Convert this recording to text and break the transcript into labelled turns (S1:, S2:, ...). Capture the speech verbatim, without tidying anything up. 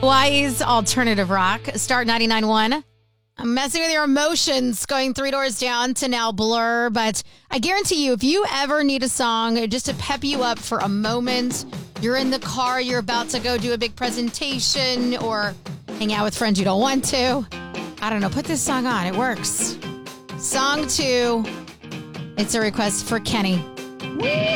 S1: Hawaii's alternative rock, Start ninety-nine point one. I'm messing with your emotions, going three doors down to now Blur. But I guarantee you, if you ever need a song just to pep you up for a moment, you're in the car, you're about to go do a big presentation or hang out with friends you don't want to, I don't know, put this song on. It works. Song two, it's a request for Kenny.